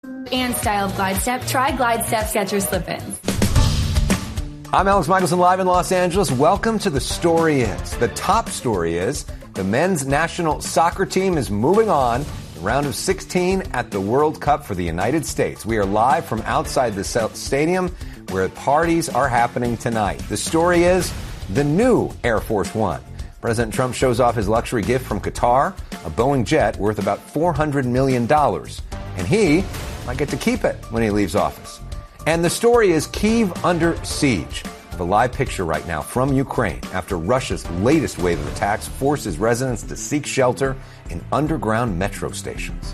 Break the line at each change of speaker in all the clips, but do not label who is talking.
and styled glide step, try Glide Step Skechers slip-ins.
I'm Alex Michelson, live in Los Angeles. Welcome to The Story Is. The top story is the men's national soccer team is moving on. The round of 16 at the World Cup for the United States. We are live from outside the stadium where parties are happening tonight. The story is the new Air Force One. President Trump shows off his luxury gift from Qatar, a Boeing jet worth about $400 million. And he might get to keep it when he leaves office. And the story is Kyiv under siege. The live picture right now from Ukraine after Russia's latest wave of attacks forces residents to seek shelter in underground metro stations.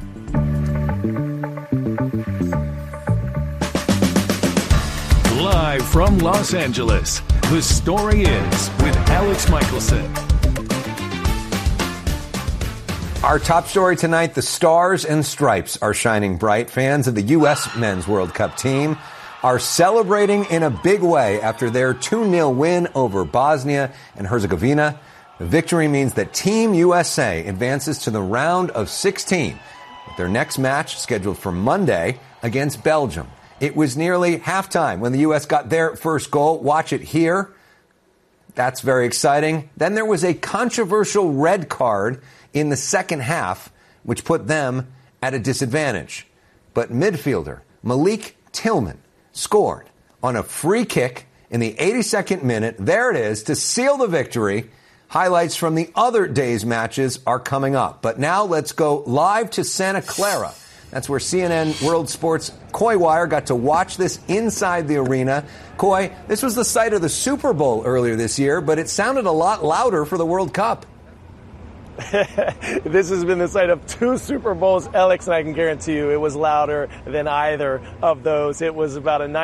Live from Los Angeles, The Story Is with Alex Michelson.
Our top story tonight, the Stars and Stripes are shining bright. Fans of the U.S. Men's World Cup team are celebrating in a big way after their 2-0 win over Bosnia and Herzegovina. The victory means that Team USA advances to the round of 16, with their next match scheduled for Monday against Belgium. It was nearly halftime when the U.S. got their first goal. Watch it here. That's very exciting. Then there was a controversial red card in the second half, which put them at a disadvantage. But midfielder Malik Tillman scored on a free kick in the 82nd minute. There it is to seal the victory. Highlights from the other day's matches are coming up. But now let's go live to Santa Clara. That's where CNN World Sports' Coy Wire got to watch this inside the arena. Coy, this was the site of the Super Bowl earlier this year, but it sounded a lot louder for the World Cup.
This has been the site of 2 Super Bowls, Alex, and I can guarantee you it was louder than either of those. It was about a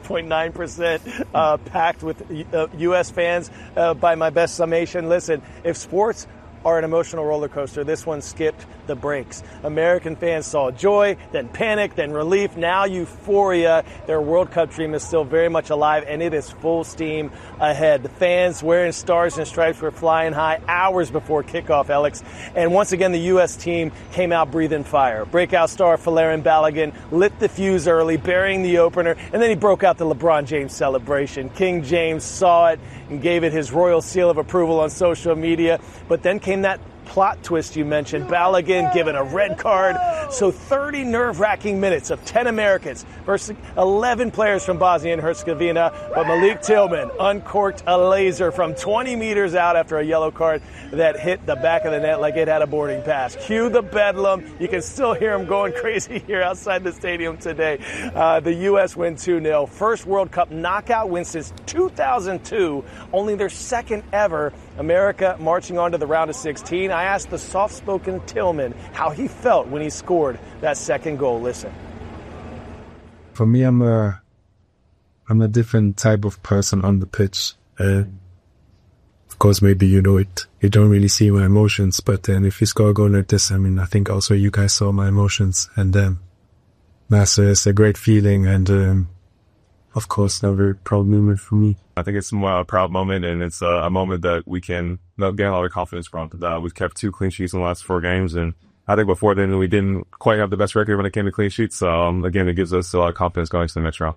99.9% packed with U.S. fans by my best summation. Listen, if sports are an emotional roller coaster, this one skipped the brakes. American fans saw joy, then panic, then relief, now euphoria. Their World Cup dream is still very much alive, and it is full steam ahead. The fans wearing stars and stripes were flying high hours before kickoff, Alex. And once again, the U.S. team came out breathing fire. Breakout star Folarin Balogun lit the fuse early, burying the opener, and then he broke out the LeBron James celebration. King James saw it and gave it his royal seal of approval on social media. But then came that plot twist you mentioned, Balogun given a red card. So 30 nerve-wracking minutes of 10 Americans versus 11 players from Bosnia and Herzegovina. But Malik Tillman uncorked a laser from 20 meters out after a yellow card that hit the back of the net like it had a boarding pass. Cue the bedlam. You can still hear him going crazy here outside the stadium today. The U.S. win 2-0. First World Cup knockout win since 2002. Only their second ever. America marching on to the round of 16. I asked the soft-spoken Tillman how he felt when he scored that second goal. Listen.
For me, I'm a different type of person on the pitch. Of course, maybe you know it. You don't really see my emotions, but then if you score a goal like this, I mean, I think also you guys saw my emotions, and it's a great feeling, and of course, a very proud moment for me.
I think it's a proud moment, and it's a moment that we can gain a lot of confidence from. We've kept 2 clean sheets in the last 4 games, and I think before then we didn't quite have the best record when it came to clean sheets. So again, it gives us a lot of confidence going to the next round.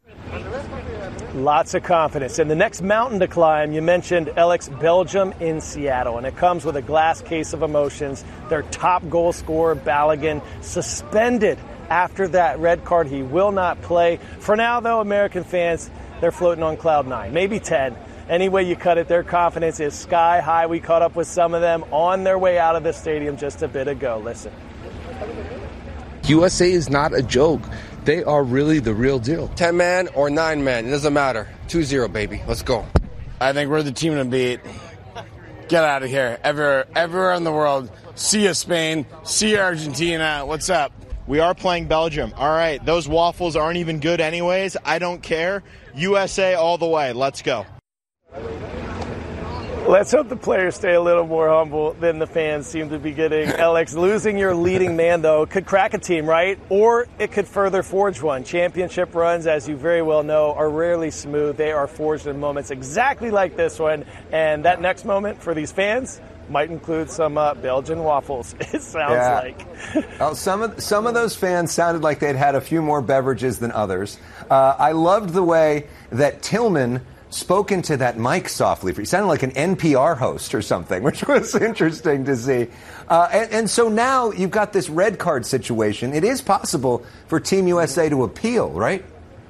Lots of confidence. And the next mountain to climb, you mentioned, Alex, Belgium in Seattle. And it comes with a glass case of emotions. Their top goal scorer, Balogun, suspended after that red card. He will not play. For now, though, American fans, they're floating on cloud 9, maybe 10. Any way you cut it, their confidence is sky high. We caught up with some of them on their way out of the stadium just a bit ago. Listen.
USA is not a joke. They are really the real deal.
10-man or 9-man, it doesn't matter. 2-0, baby. Let's go.
I think we're the team to beat. Get out of here. Everywhere in the world. See you, Spain. See you, Argentina. What's up?
We are playing Belgium. All right, those waffles aren't even good anyways. I don't care. USA all the way. Let's go.
Let's hope the players stay a little more humble than the fans seem to be getting. Alex, losing your leading man, though, could crack a team, right? Or it could further forge one. Championship runs, as you very well know, are rarely smooth. They are forged in moments exactly like this one. And that next moment for these fans, Might include some Belgian waffles, it sounds like.
Oh, some of those fans sounded like they'd had a few more beverages than others. I loved the way that Tillman spoke into that mic softly. He sounded like an NPR host or something, which was interesting to see. And so now you've got this red card situation. It is possible for Team USA to appeal, right?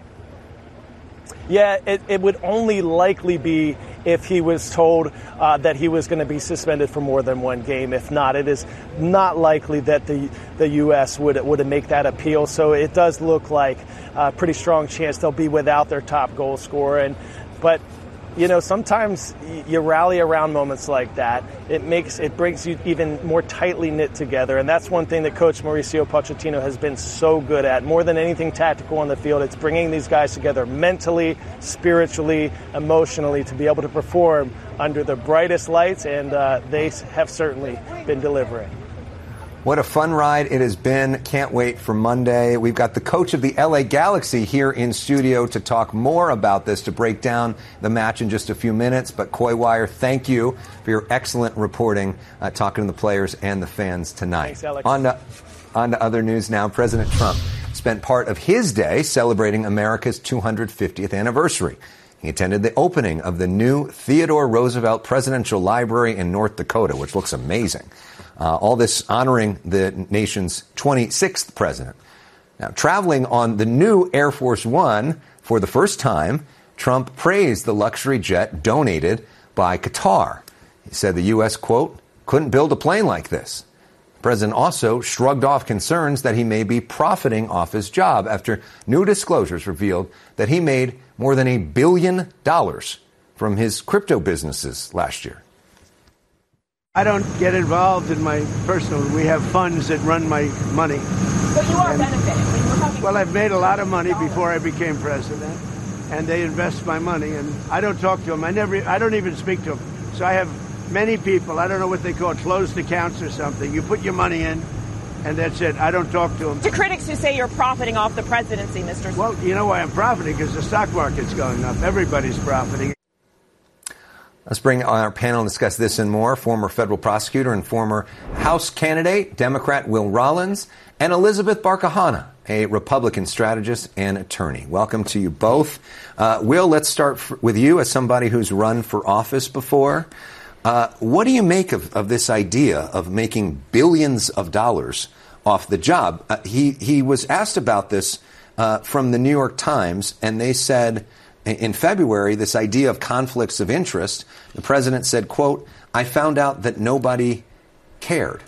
Yeah, it would only likely be if he was told that he was going to be suspended for more than one game. If not, it is not likely that the U.S. would make that appeal. So it does look like a pretty strong chance they'll be without their top goal scorer. But, you know, sometimes you rally around moments like that. It brings you even more tightly knit together. And that's one thing that Coach Mauricio Pochettino has been so good at. More than anything tactical on the field, it's bringing these guys together mentally, spiritually, emotionally to be able to perform under the brightest lights. And they have certainly been delivering.
What a fun ride it has been. Can't wait for Monday. We've got the coach of the LA Galaxy here in studio to talk more about this, to break down the match in just a few minutes. But Coy Wire, thank you for your excellent reporting, talking to the players and the fans tonight.
Thanks, Alex.
On to other news now. President Trump spent part of his day celebrating America's 250th anniversary. He attended the opening of the new Theodore Roosevelt Presidential Library in North Dakota, which looks amazing. All this honoring the nation's 26th president. Now, traveling on the new Air Force One for the first time, Trump praised the luxury jet donated by Qatar. He said the U.S., quote, couldn't build a plane like this. The president also shrugged off concerns that he may be profiting off his job after new disclosures revealed that he made more than $1 billion from his crypto businesses last year.
I don't get involved in my personal. We have funds that run my money.
But you are benefiting.
Well, I've made a lot of money before I became president, and they invest my money, and I don't talk to them. I don't even speak to them. So I have many people. I don't know what they call it, closed accounts or something. You put your money in, and that's it. I don't talk to them.
To critics who say you're profiting off the presidency, Mr.
Well, you know why I'm profiting? Because the stock market's going up. Everybody's profiting.
Let's bring our panel and discuss this and more. Former federal prosecutor and former House candidate, Democrat Will Rollins, and Elizabeth Barkahana, a Republican strategist and attorney. Welcome to you both. Will, let's start with you as somebody who's run for office before. What do you make of this idea of making billions of dollars off the job? He was asked about this from the New York Times, and they said in February, this idea of conflicts of interest, the president said, quote, I found out that nobody cared.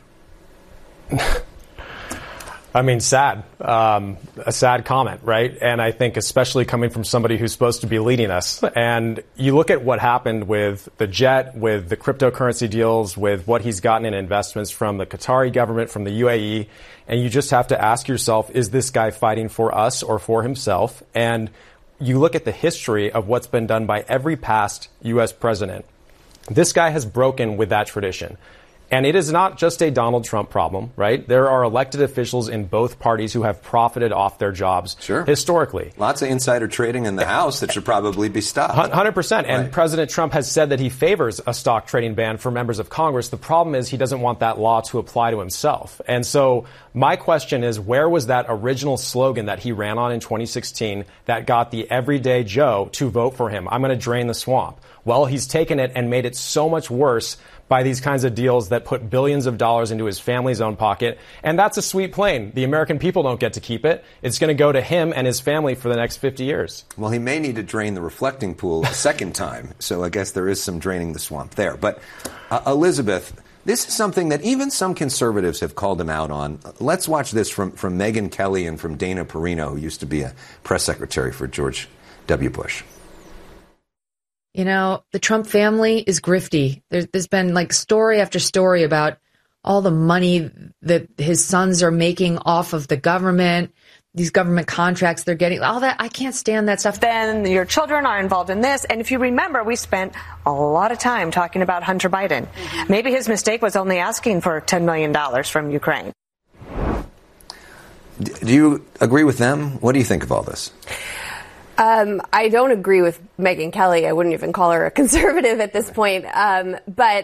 I mean, sad. A sad comment, right? And I think especially coming from somebody who's supposed to be leading us. And you look at what happened with the jet, with the cryptocurrency deals, with what he's gotten in investments from the Qatari government, from the UAE, and you just have to ask yourself, is this guy fighting for us or for himself? And you look at the history of what's been done by every past U.S. president. This guy has broken with that tradition. And it is not just a Donald Trump problem, right? There are elected officials in both parties who have profited off their jobs historically.
Lots of insider trading in the House that should probably be stopped.
100%. And President Trump has said that he favors a stock trading ban for members of Congress. The problem is he doesn't want that law to apply to himself. And so my question is, where was that original slogan that he ran on in 2016 that got the everyday Joe to vote for him? I'm going to drain the swamp. Well, he's taken it and made it so much worse by these kinds of deals that put billions of dollars into his family's own pocket. And that's a sweet plane. The American people don't get to keep it. It's going to go to him and his family for the next 50 years.
Well, he may need to drain the reflecting pool a second time. So I guess there is some draining the swamp there. But Elizabeth, this is something that even some conservatives have called him out on. Let's watch this from Megyn Kelly and from Dana Perino, who used to be a press secretary for George W. Bush.
You know, the Trump family is grifty. There's been like story after story about all the money that his sons are making off of the government, these government contracts they're getting, all that. I can't stand that stuff.
Then your children are involved in this. And if you remember, we spent a lot of time talking about Hunter Biden. Maybe his mistake was only asking for $10 million from Ukraine.
Do you agree with them? What do you think of all this?
I don't agree with Megyn Kelly. I wouldn't even call her a conservative at this point. But,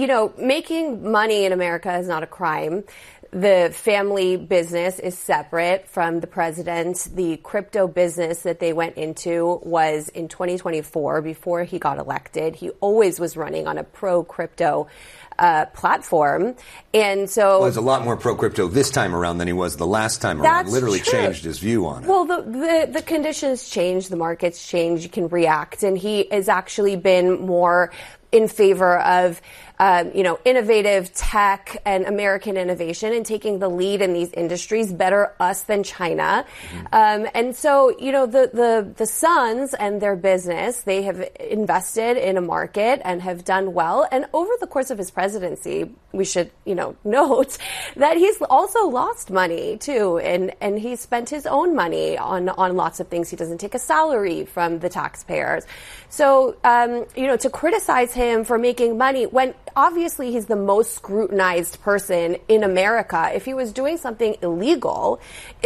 making money in America is not a crime. The family business is separate from the president. The crypto business that they went into was in 2024, before he got elected. He always was running on a pro-crypto platform. And so
there's a lot more pro-crypto this time around than he was the last time around. Literally changed his view on it.
Well, the conditions change, the markets change, you can react. And he has actually been more in favor of innovative tech and American innovation and taking the lead in these industries, better us than China. And so, the sons and their business, they have invested in a market and have done well. And over the course of his presidency, we should, note that he's also lost money too. And he's spent his own money on lots of things. He doesn't take a salary from the taxpayers. So, to criticize him for making money when obviously he's the most scrutinized person in America. If he was doing something illegal,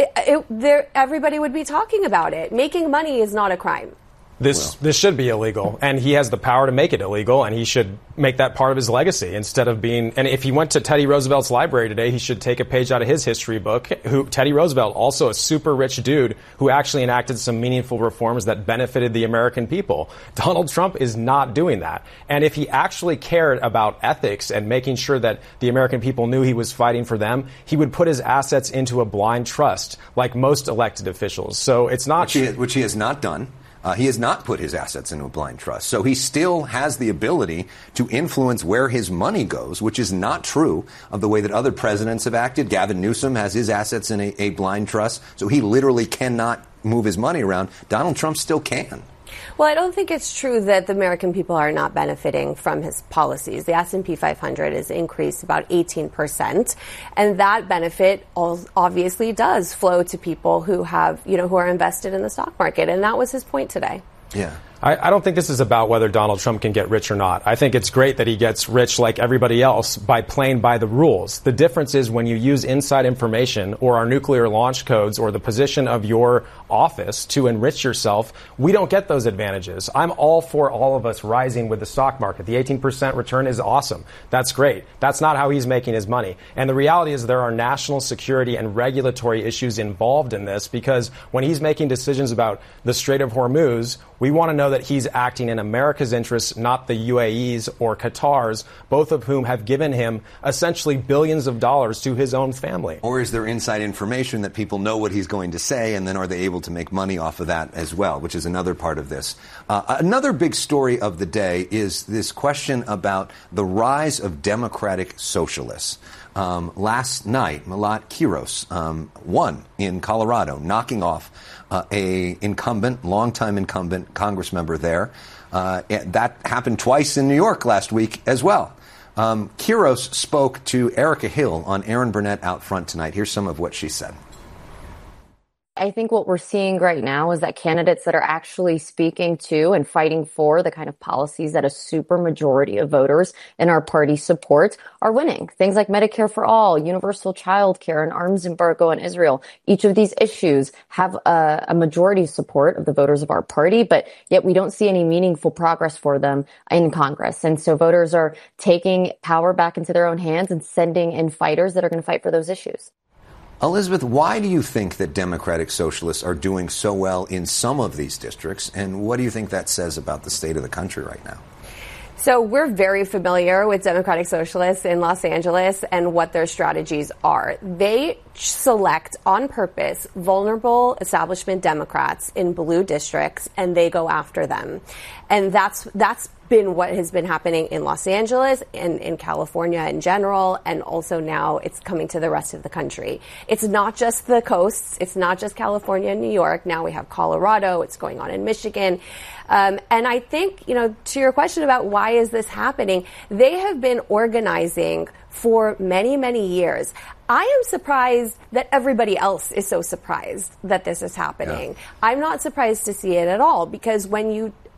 everybody would be talking about it. Making money is not a crime.
This should be illegal, and he has the power to make it illegal, and he should make that part of his legacy instead of being. And if he went to Teddy Roosevelt's library today, he should take a page out of his history book. Teddy Roosevelt, also a super rich dude who actually enacted some meaningful reforms that benefited the American people. Donald Trump is not doing that. And if he actually cared about ethics and making sure that the American people knew he was fighting for them, he would put his assets into a blind trust like most elected officials. So it's not
which he has not done. He has not put his assets into a blind trust. So he still has the ability to influence where his money goes, which is not true of the way that other presidents have acted. Gavin Newsom has his assets in a blind trust, so he literally cannot move his money around. Donald Trump still can.
Well, I don't think it's true that the American people are not benefiting from his policies. The S&P 500 has increased about 18%, and that benefit obviously does flow to people who have, who are invested in the stock market, and that was his point today.
Yeah.
I don't think this is about whether Donald Trump can get rich or not. I think it's great that he gets rich like everybody else by playing by the rules. The difference is when you use inside information or our nuclear launch codes or the position of your office to enrich yourself, we don't get those advantages. I'm all for all of us rising with the stock market. The 18% return is awesome. That's great. That's not how he's making his money. And the reality is there are national security and regulatory issues involved in this because when he's making decisions about the Strait of Hormuz, we want to know that he's acting in America's interests, not the UAE's or Qatar's, both of whom have given him essentially billions of dollars to his own family.
Or is there inside information that people know what he's going to say, and then are they able to make money off of that as well, which is another part of this. Another big story of the day is this question about the rise of democratic socialists. Last night, Malat Quiros won in Colorado, knocking off longtime incumbent Congress member there. That happened twice in New York last week as well. Quiros spoke to Erica Hill on Aaron Burnett Out Front tonight. Here's some of what she said.
I think what we're seeing right now is that candidates that are actually speaking to and fighting for the kind of policies that a super majority of voters in our party support are winning. Things like Medicare for all, universal child care, and arms embargo on Israel. Each of these issues have a majority support of the voters of our party, but yet we don't see any meaningful progress for them in Congress. And so voters are taking power back into their own hands and sending in fighters that are going to fight for those issues.
Elizabeth, why do you think that Democratic Socialists are doing so well in some of these districts, and what do you think that says about the state of the country right now?
So we're very familiar with Democratic Socialists in Los Angeles and what their strategies are. They select on purpose vulnerable establishment Democrats in blue districts, and they go after them. And that's been what has been happening in Los Angeles and in California in general, and also now it's coming to the rest of the country. It's not just the coasts. It's not just California and New York. Now we have Colorado. It's going on in Michigan. And I think, to your question about why is this happening, they have been organizing for many, many years. I am surprised that everybody else is so surprised that this is happening. Yeah. I'm not surprised to see it at all, because when you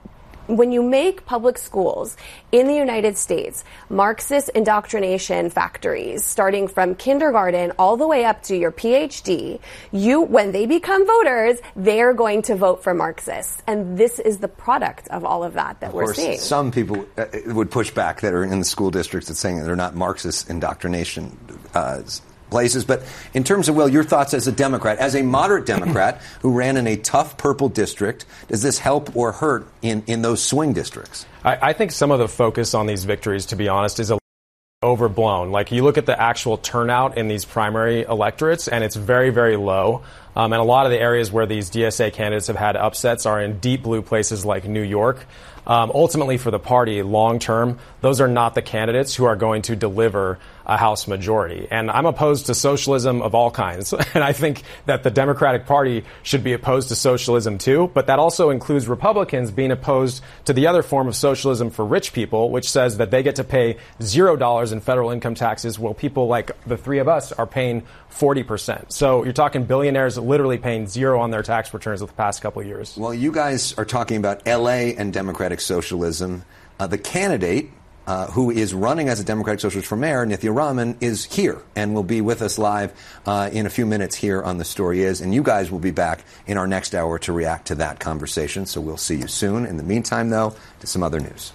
when you make public schools in the United States Marxist indoctrination factories, starting from kindergarten all the way up to your PhD, when they become voters, they're going to vote for Marxists. And this is the product of all of that we're seeing.
Some people would push back that are in the school districts that saying that they're not Marxist indoctrination places. But in terms of, Will, your thoughts as a Democrat, as a moderate Democrat who ran in a tough purple district, does this help or hurt in those swing districts?
I think some of the focus on these victories, to be honest, is a overblown. Like, you look at the actual turnout in these primary electorates, and it's very, very low. And a lot of the areas where these DSA candidates have had upsets are in deep blue places like New York. Ultimately, for the party, long term, those are not the candidates who are going to deliver a House majority. And I'm opposed to socialism of all kinds. And I think that the Democratic Party should be opposed to socialism too. But that also includes Republicans being opposed to the other form of socialism for rich people, which says that they get to pay $0 in federal income taxes, while people like the three of us are paying 40%. So you're talking billionaires literally paying zero on their tax returns the past couple of years.
Well, you guys are talking about L.A. and democratic socialism. The candidate who is running as a Democratic Socialist for mayor, Nithya Raman, is here and will be with us live in a few minutes here on The Story Is. And you guys will be back in our next hour to react to that conversation. So we'll see you soon. In the meantime, though, to some other news.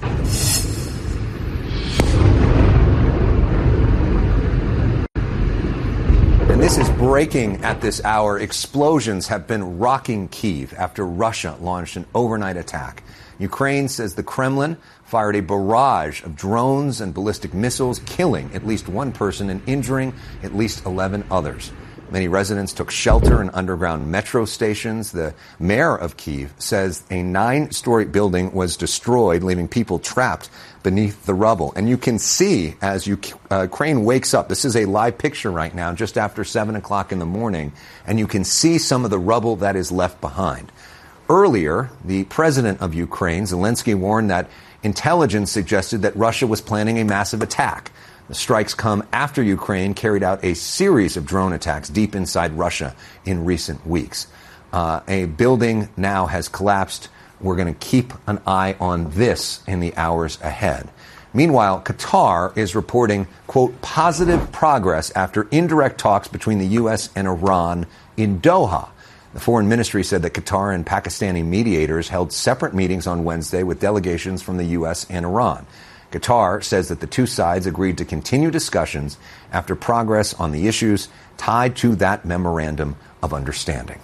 And this is breaking at this hour. Explosions have been rocking Kyiv after Russia launched an overnight attack. Ukraine says the Kremlin fired a barrage of drones and ballistic missiles, killing at least one person and injuring at least 11 others. Many residents took shelter in underground metro stations. The mayor of Kyiv says a 9-story building was destroyed, leaving people trapped beneath the rubble. And you can see as Ukraine wakes up, this is a live picture right now, just after 7 o'clock in the morning, and you can see some of the rubble that is left behind. Earlier, the president of Ukraine, Zelensky, warned that intelligence suggested that Russia was planning a massive attack. The strikes come after Ukraine carried out a series of drone attacks deep inside Russia in recent weeks. A building now has collapsed. We're going to keep an eye on this in the hours ahead. Meanwhile, Qatar is reporting, quote, positive progress after indirect talks between the U.S. and Iran in Doha. The foreign ministry said that Qatar and Pakistani mediators held separate meetings on Wednesday with delegations from the U.S. and Iran. Qatar says that the two sides agreed to continue discussions after progress on the issues tied to that memorandum of understanding.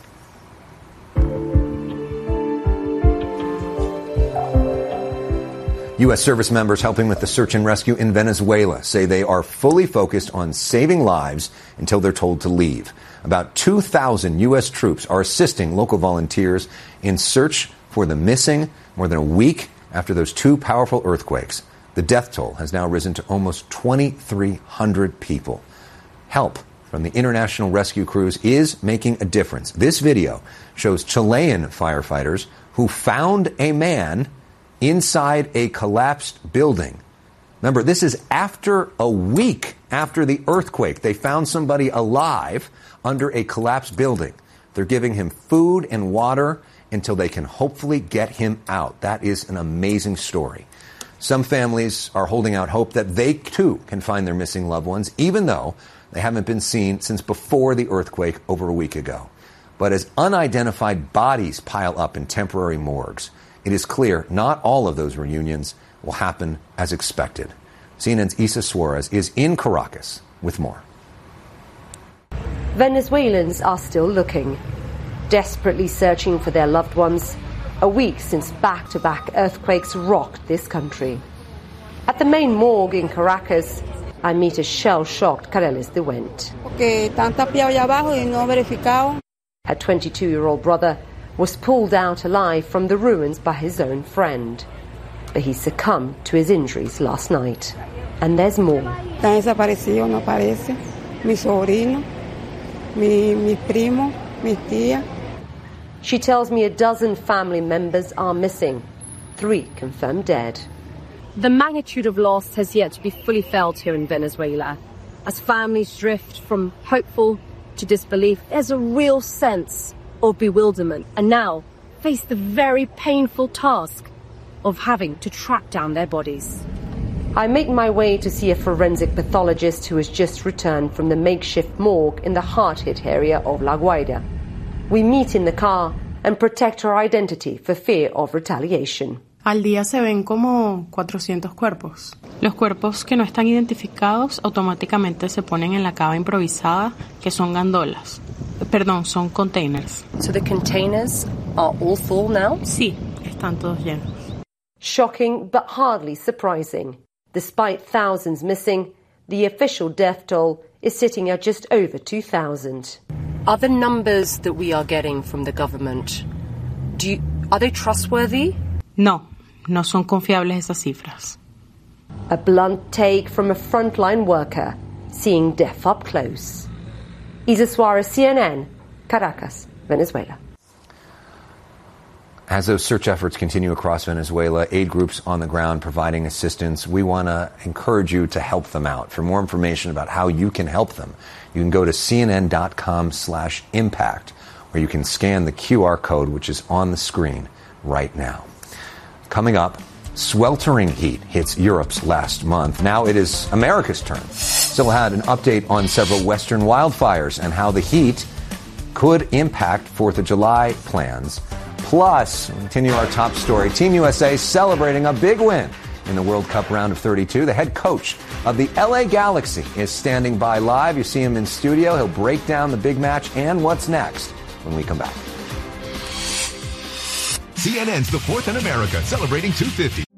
U.S. service members helping with the search and rescue in Venezuela say they are fully focused on saving lives until they're told to leave. About 2,000 U.S. troops are assisting local volunteers in search for the missing more than a week after those two powerful earthquakes. The death toll has now risen to almost 2,300 people. Help from the international rescue crews is making a difference. This video shows Chilean firefighters who found a man inside a collapsed building. Remember, this is after a week after the earthquake. They found somebody alive under a collapsed building. They're giving him food and water until they can hopefully get him out. That is an amazing story. Some families are holding out hope that they, too, can find their missing loved ones, even though they haven't been seen since before the earthquake over a week ago. But as unidentified bodies pile up in temporary morgues, it is clear not all of those reunions will happen as expected. CNN's Isa Suarez is in Caracas with more.
Venezuelans are still looking, desperately searching for their loved ones, a week since back-to-back earthquakes rocked this country. At the main morgue in Caracas, I meet a shell-shocked Careles de Went. A 22-year-old brother was pulled out alive from the ruins by his own friend. But he succumbed to his injuries last night. And there's more.
Están desaparecidos, no aparece. Mi sobrino, mi primo, mi tía.
She tells me a dozen family members are missing. 3 confirmed dead.
The magnitude of loss has yet to be fully felt here in Venezuela. As families drift from hopeful to disbelief, there's a real sense of bewilderment, and now face the very painful task of having to track down their bodies.
I make my way to see a forensic pathologist who has just returned from the makeshift morgue in the hard-hit area of La Guaira. We meet in the car and protect her identity for fear of retaliation.
Al día se ven como 400 cuerpos. Los cuerpos que no están identificados automáticamente se ponen en la cava improvisada, que son gandolas. Perdón, son containers.
So the containers are all full now?
Sí, están todos llenos.
Shocking but hardly surprising. Despite thousands missing, the official death toll is sitting at just over 2,000.
Are the numbers that we are getting from the government, are they trustworthy?
No, no son confiables esas cifras.
A blunt take from a frontline worker seeing death up close. Isa Suarez, CNN, Caracas, Venezuela.
As those search efforts continue across Venezuela, aid groups on the ground providing assistance, we want to encourage you to help them out. For more information about how you can help them, you can go to cnn.com/impact, where you can scan the QR code, which is on the screen right now. Coming up, sweltering heat hits Europe's last month. Now it is America's turn. Still had an update on several Western wildfires and how the heat could impact 4th of July plans. Plus, we'll continue our top story. Team USA celebrating a big win in the World Cup round of 32. The head coach of the LA Galaxy is standing by live. You see him in studio. He'll break down the big match and what's next when we come back.
CNN's The 4th in America, celebrating 250.